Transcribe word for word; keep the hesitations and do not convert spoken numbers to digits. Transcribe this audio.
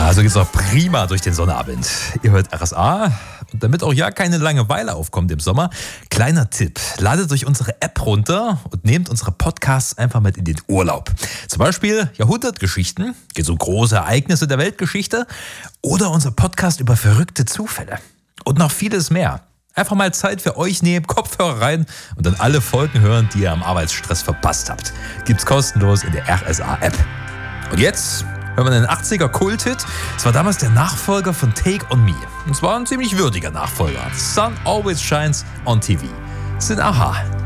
so geht's doch prima durch den Sonnabend. Ihr hört R S A und damit auch ja keine Langeweile aufkommt im Sommer, kleiner Tipp, ladet euch unsere App runter und nehmt unsere Podcasts einfach mit in den Urlaub. Zum Beispiel Jahrhundertgeschichten, geht um große Ereignisse der Weltgeschichte oder unser Podcast über verrückte Zufälle und noch vieles mehr. Einfach mal Zeit für euch nehmen, Kopfhörer rein und dann alle Folgen hören, die ihr am Arbeitsstress verpasst habt. Gibt's kostenlos in der R S A-App. Und jetzt hören wir einen achtziger Kult-Hit. Es war damals der Nachfolger von Take On Me. Und es war ein ziemlich würdiger Nachfolger. Sun Always Shines on T V. Das sind Aha.